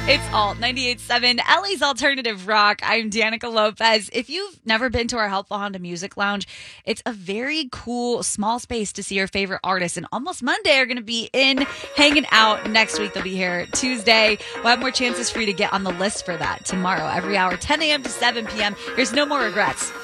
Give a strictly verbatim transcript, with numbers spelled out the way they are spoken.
It's Alt ninety-eight point seven, L A's Alternative Rock. I'm Danica Lopez. If you've never been to our Helpful Honda Music Lounge, it's a very cool, small space to see your favorite artists. And Almost Monday are going to be in, hanging out. Next week, they'll be here Tuesday. We'll have more chances for you to get on the list for that tomorrow, every hour, ten a.m. to seven p.m. Here's No More Regrets.